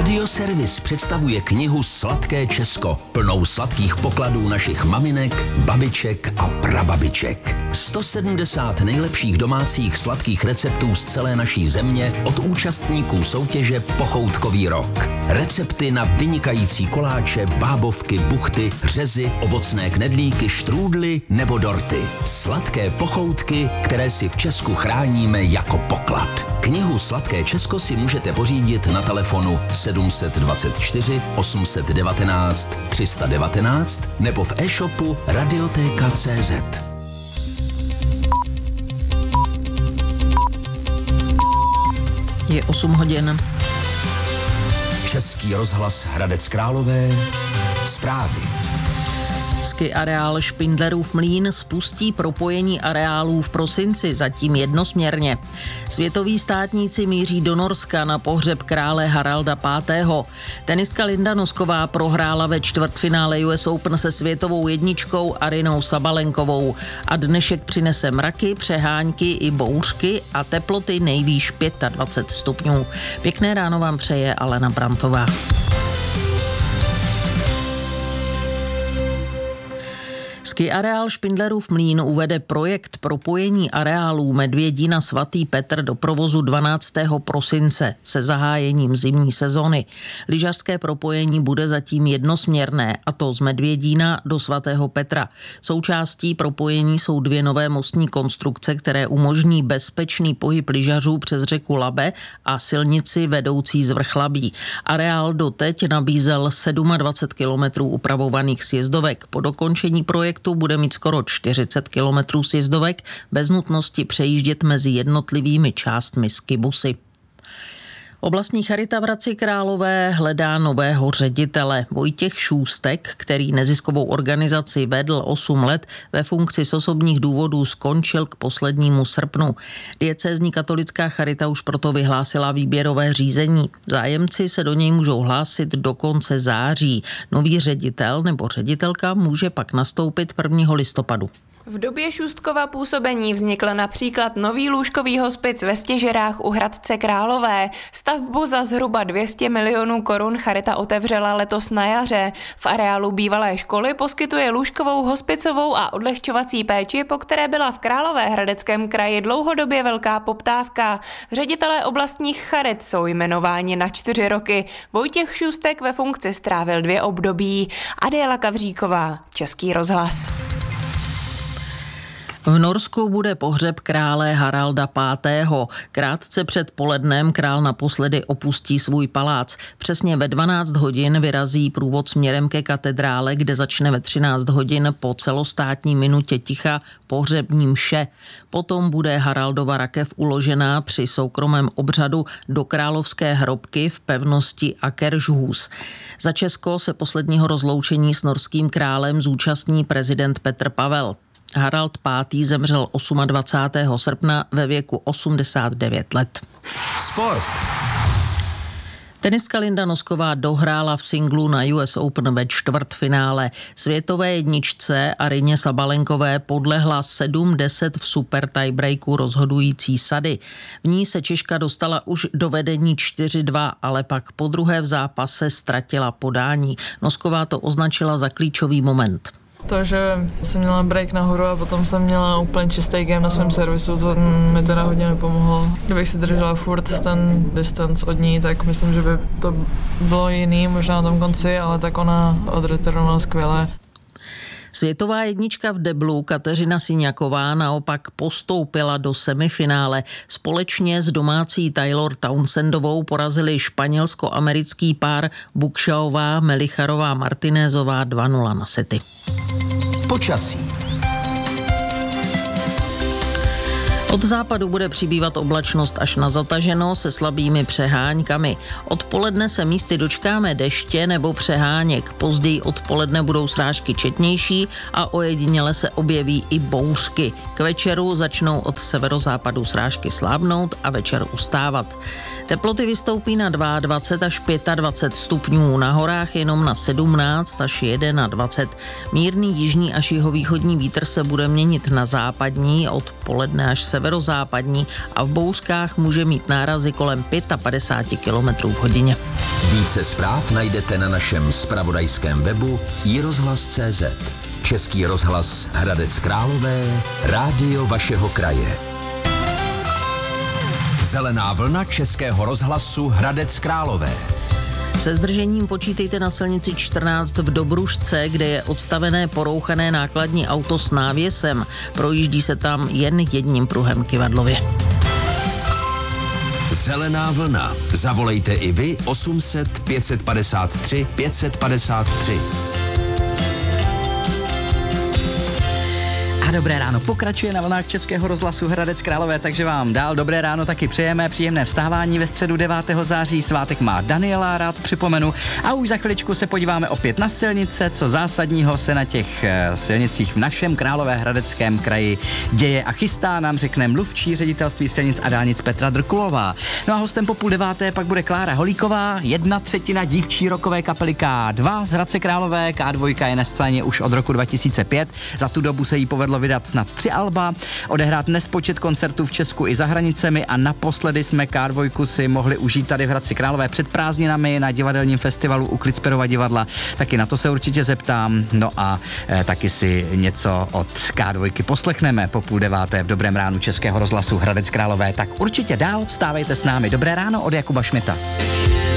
Radioservis představuje knihu Sladké Česko, plnou sladkých pokladů našich maminek, babiček a prababiček. 170 nejlepších domácích sladkých receptů z celé naší země od účastníků soutěže Pochoutkový rok. Recepty na vynikající koláče, bábovky, buchty, řezy, ovocné knedlíky, štrůdly nebo dorty. Sladké pochoutky, které si v Česku chráníme jako poklad. Knihu Sladké Česko si můžete pořídit na telefonu 724 819 319 nebo v e-shopu Radioteka.cz. Je 8 hodin. Český rozhlas Hradec Králové. Zprávy. Ski areál Špindlerův Mlýn spustí propojení areálů v prosinci, zatím jednosměrně. Světoví státníci míří do Norska na pohřeb krále Haralda V. Tenistka Linda Nosková prohrála ve čtvrtfinále US Open se světovou jedničkou Arynou Sabalenkovou a dnešek přinese mraky, přehánky i bouřky a teploty nejvýš 25 stupňů. Pěkné ráno vám přeje Alena Brantová. Ski areál Špindlerův Mlýn uvede projekt propojení areálů Medvědina Svatý Petr do provozu 12. prosince se zahájením zimní sezony. Lyžařské propojení bude zatím jednosměrné, a to z Medvědína do Svatého Petra. Součástí propojení jsou 2 nové mostní konstrukce, které umožní bezpečný pohyb lyžařů přes řeku Labe a silnici vedoucí z Vrchlabí. Areál doteď nabízel 27 kilometrů upravovaných sjezdovek. Po dokončení projektu bude mít skoro 40 kilometrů sjezdovek bez nutnosti přejíždět mezi jednotlivými částmi skibusy. Oblastní charita v Hradci Králové hledá nového ředitele. Vojtěch Šůstek, který neziskovou organizaci vedl 8 let, ve funkci z osobních důvodů skončil k poslednímu srpnu. Diecézní katolická charita už proto vyhlásila výběrové řízení. Zájemci se do něj můžou hlásit do konce září. Nový ředitel nebo ředitelka může pak nastoupit 1. listopadu. V době Šůstkova působení vznikl například nový lůžkový hospic ve Stěžerách u Hradce Králové. Stavbu za zhruba 200 milionů korun charita otevřela letos na jaře. V areálu bývalé školy poskytuje lůžkovou, hospicovou a odlehčovací péči, po které byla v Královéhradeckém kraji dlouhodobě velká poptávka. Ředitelé oblastních charit jsou jmenováni na 4 roky. Vojtěch Šůstek ve funkci strávil 2 období. Adéla Kavříková, Český rozhlas. V Norsku bude pohřeb krále Haralda V. Krátce před polednem král naposledy opustí svůj palác. Přesně ve 12 hodin vyrazí průvod směrem ke katedrále, kde začne ve 13 hodin po celostátní minutě ticha pohřební mše. Potom bude Haraldova rakev uložená při soukromém obřadu do královské hrobky v pevnosti Akershus. Za Česko se posledního rozloučení s norským králem zúčastní prezident Petr Pavel. Harald V. zemřel 28. srpna ve věku 89 let. Sport. Tenistka Linda Nosková dohrála v singlu na US Open ve čtvrtfinále. Světové jedničce Aryně Sabalenkové podlehla 7-10 v super tiebreaku rozhodující sady. V ní se Češka dostala už do vedení 4-2, ale pak po druhé v zápase ztratila podání. Nosková to označila za klíčový moment. To, že jsem měla break nahoru a potom jsem měla úplně čistý game na svém servisu, to mi teda hodně nepomohlo. Kdybych si držela furt ten distance od ní, tak myslím, že by to bylo jiný, možná na tom konci, ale tak ona odreturnovala skvěle. Světová jednička v deblu Kateřina Siňaková naopak postoupila do semifinále. Společně s domácí Taylor Townsendovou porazili španělsko-americký pár Bukshaová, Melicharová, Martinézová 2-0 na sety. Počasí. Od západu bude přibývat oblačnost až na zataženo se slabými přeháňkami. Odpoledne se místy dočkáme deště nebo přeháněk. Později odpoledne budou srážky četnější a ojediněle se objeví i bouřky. K večeru začnou od severozápadu srážky slábnout a večer ustávat. Teploty vystoupí na 22 až 25 stupňů, na horách jenom na 17 až 21. Mírný jižní až jihovýchodní vítr se bude měnit na západní, odpoledne až severozápadní a v bouřkách může mít nárazy kolem 55 km/h. Více zpráv najdete na našem zpravodajském webu iRozhlas.cz. Český rozhlas Hradec Králové, rádio vašeho kraje. Zelená vlna Českého rozhlasu Hradec Králové. Se zdržením počítejte na silnici 14 v Dobrušce, kde je odstavené porouchané nákladní auto s návěsem. Projíždí se tam jen jedním pruhem kyvadlově. Zelená vlna. Zavolejte i vy 800 553 553. A dobré ráno pokračuje na vlnách Českého rozhlasu Hradec Králové, takže vám dál dobré ráno taky přejeme. Příjemné vstávání ve středu 9. září. Svátek má Daniela, rád připomenu. A už za chviličku se podíváme opět na silnice, co zásadního se na těch silnicích v našem Královéhradeckém kraji děje a chystá nám, řekne mluvčí ředitelství silnic a dálnic Petra Drkulová. No a hostem po 8:30 pak bude Klára Holíková, 1/3 dívčí rockové kapely K2 z Hradce Králové. K2 je na scéně už od roku 2005. Za tu dobu se jí povedlo vydat snad 3 alba, odehrát nespočet koncertů v Česku i za hranicemi a naposledy jsme K2 si mohli užít tady v Hradci Králové před prázdninami na divadelním festivalu u Klitsperova divadla. Taky na to se určitě zeptám. No a taky si něco od K2 poslechneme po 8:30 v dobrém ránu Českého rozhlasu Hradec Králové. Tak určitě dál, vstávejte s námi. Dobré ráno od Jakuba Šmita.